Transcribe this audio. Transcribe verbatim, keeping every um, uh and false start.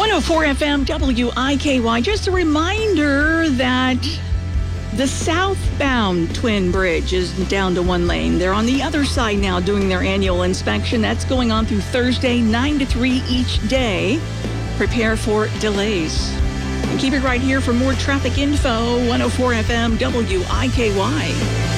one oh four F M W I K Y. Just a reminder that the southbound Twin Bridge is down to one lane. They're on the other side now doing their annual inspection. That's going on through Thursday, nine to three each day. Prepare for delays. And keep it right here for more traffic info. one oh four F M W I K Y.